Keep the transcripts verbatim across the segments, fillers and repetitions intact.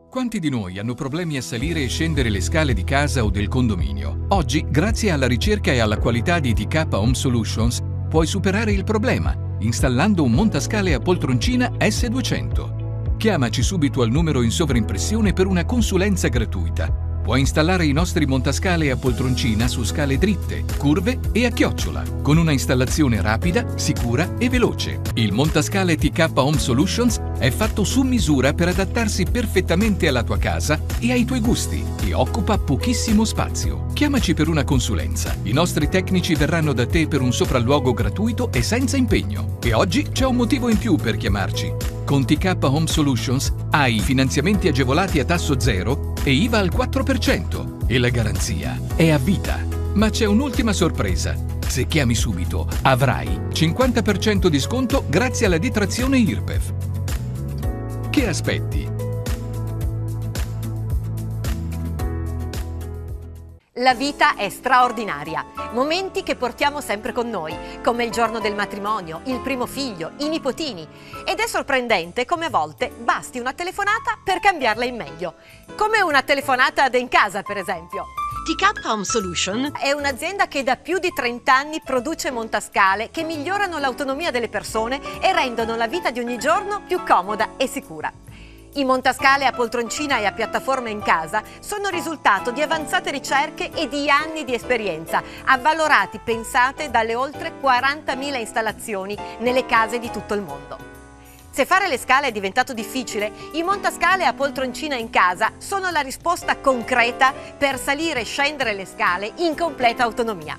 Quanti di noi hanno problemi a salire e scendere le scale di casa o del condominio? Oggi, grazie alla ricerca e alla qualità di T K Home Solutions, puoi superare il problema installando un montascale a poltroncina S duecento. Chiamaci subito al numero in sovraimpressione per una consulenza gratuita. Puoi installare i nostri montascale a poltroncina su scale dritte, curve e a chiocciola, con una installazione rapida, sicura e veloce. Il montascale T K Home Solutions è fatto su misura per adattarsi perfettamente alla tua casa e ai tuoi gusti e occupa pochissimo spazio. Chiamaci per una consulenza. I nostri tecnici verranno da te per un sopralluogo gratuito e senza impegno. E oggi c'è un motivo in più per chiamarci. Con T K Home Solutions hai finanziamenti agevolati a tasso zero e I V A al quattro per cento e la garanzia è a vita. Ma c'è un'ultima sorpresa. Se chiami subito avrai cinquanta per cento di sconto grazie alla detrazione I R P E F. Che aspetti? La vita è straordinaria, momenti che portiamo sempre con noi, come il giorno del matrimonio, il primo figlio, i nipotini. Ed è sorprendente come a volte basti una telefonata per cambiarla in meglio. Come una telefonata ad In Casa, per esempio. T K Home Solution è un'azienda che da più di trenta anni produce montascale che migliorano l'autonomia delle persone e rendono la vita di ogni giorno più comoda e sicura. I montascale a poltroncina e a piattaforma in casa sono risultato di avanzate ricerche e di anni di esperienza, avvalorati, pensate, dalle oltre quarantamila installazioni nelle case di tutto il mondo. Se fare le scale è diventato difficile, i montascale a poltroncina in casa sono la risposta concreta per salire e scendere le scale in completa autonomia.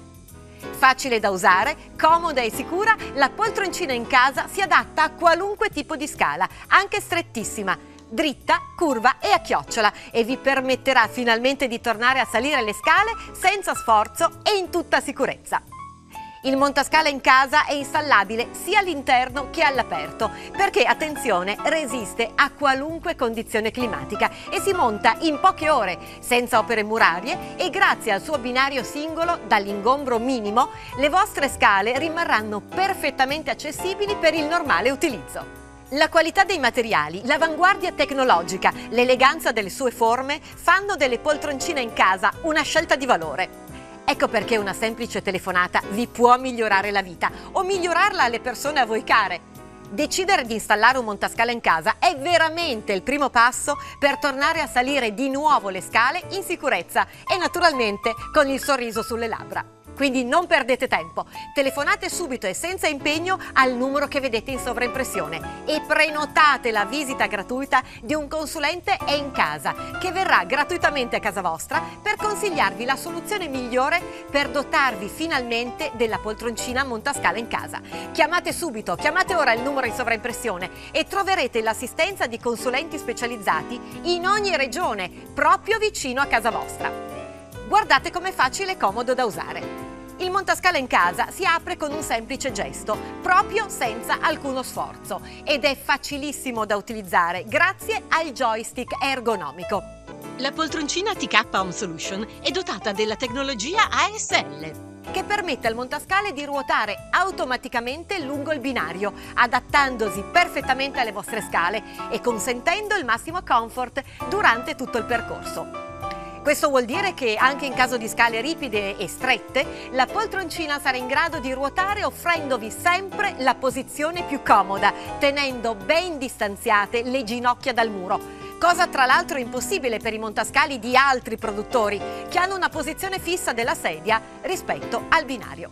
Facile da usare, comoda e sicura, la poltroncina in casa si adatta a qualunque tipo di scala, anche strettissima, dritta, curva e a chiocciola, e vi permetterà finalmente di tornare a salire le scale senza sforzo e in tutta sicurezza. Il montascale in casa è installabile sia all'interno che all'aperto perché, attenzione, resiste a qualunque condizione climatica e si monta in poche ore, senza opere murarie, e grazie al suo binario singolo dall'ingombro minimo, le vostre scale rimarranno perfettamente accessibili per il normale utilizzo. La qualità dei materiali, l'avanguardia tecnologica, l'eleganza delle sue forme fanno delle poltroncine in casa una scelta di valore. Ecco perché una semplice telefonata vi può migliorare la vita o migliorarla alle persone a voi care. Decidere di installare un montascale in casa è veramente il primo passo per tornare a salire di nuovo le scale in sicurezza e naturalmente con il sorriso sulle labbra. Quindi non perdete tempo, telefonate subito e senza impegno al numero che vedete in sovraimpressione e prenotate la visita gratuita di un consulente In Casa che verrà gratuitamente a casa vostra per consigliarvi la soluzione migliore per dotarvi finalmente della poltroncina montascale in casa. Chiamate subito, chiamate ora il numero in sovraimpressione e troverete l'assistenza di consulenti specializzati in ogni regione, proprio vicino a casa vostra. Guardate com'è facile e comodo da usare. Il montascale in casa si apre con un semplice gesto, proprio senza alcuno sforzo, ed è facilissimo da utilizzare grazie al joystick ergonomico. La poltroncina T K Home Solution è dotata della tecnologia A S L, che permette al montascale di ruotare automaticamente lungo il binario, adattandosi perfettamente alle vostre scale e consentendo il massimo comfort durante tutto il percorso. Questo vuol dire che anche in caso di scale ripide e strette, la poltroncina sarà in grado di ruotare offrendovi sempre la posizione più comoda, tenendo ben distanziate le ginocchia dal muro, cosa tra l'altro impossibile per i montascali di altri produttori, che hanno una posizione fissa della sedia rispetto al binario.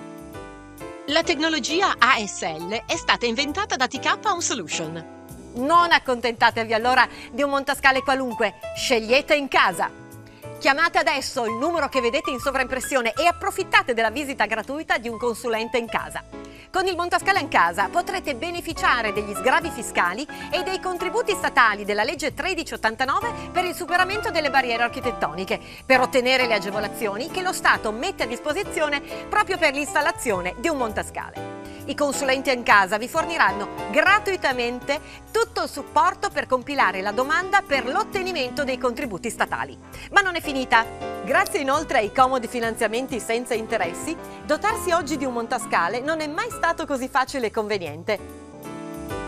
La tecnologia A S L è stata inventata da T K Home Solution. Non accontentatevi allora di un montascale qualunque, scegliete In Casa. Chiamate adesso il numero che vedete in sovraimpressione e approfittate della visita gratuita di un consulente in casa. Con il montascale in casa potrete beneficiare degli sgravi fiscali e dei contributi statali della legge tredici ottantanove per il superamento delle barriere architettoniche, per ottenere le agevolazioni che lo Stato mette a disposizione proprio per l'installazione di un montascale. I consulenti in casa vi forniranno gratuitamente tutto il supporto per compilare la domanda per l'ottenimento dei contributi statali. Ma non è finita! Grazie inoltre ai comodi finanziamenti senza interessi, dotarsi oggi di un montascale non è mai stato così facile e conveniente.